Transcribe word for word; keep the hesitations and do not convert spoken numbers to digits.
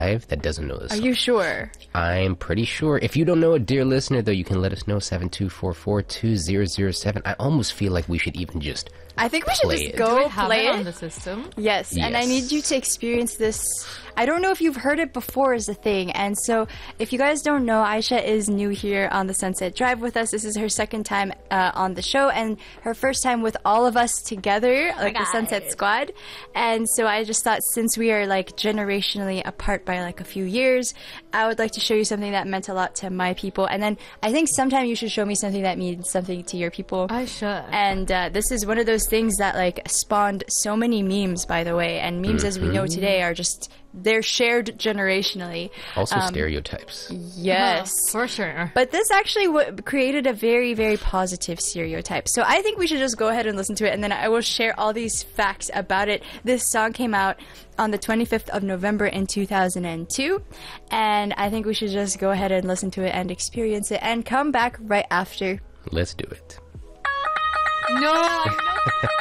that doesn't know this Are song. you sure? I'm pretty sure. If you don't know it, dear listener, though, you can let us know. seven two four four, two zero zero seven. I almost feel like we should even just I think we should play just it. go Do we have play it it. on the system? Yes, and I Yes. need you to experience this. I don't know if you've heard it before is the thing. And so if you guys don't know, Aisha is new here on the Sunset Drive with us. This is her second time uh, on the show and her first time with all of us together, like the Sunset Squad. And so I just thought since we are like generationally apart by like a few years, I would like to show you something that meant a lot to my people. And then I think sometime you should show me something that means something to your people. I should. And uh, this is one of those things that like spawned so many memes, by the way. And memes, as we know today, are just they're shared generationally. also Um, stereotypes. Yes. Uh, for sure. But this actually w- created a very, very positive stereotype. So I think we should just go ahead and listen to it, and then I will share all these facts about it. This song came out on the twenty-fifth of November in two thousand two, and I think we should just go ahead and listen to it and experience it and come back right after. Let's do it. No.